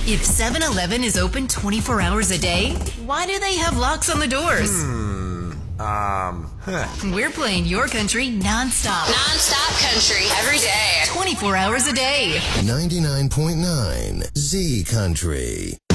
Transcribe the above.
If 7-Eleven is open 24 hours a day, why do they have locks on the doors? We're playing your country nonstop. Nonstop country every day. 24 hours a day. 99.9 Z Country.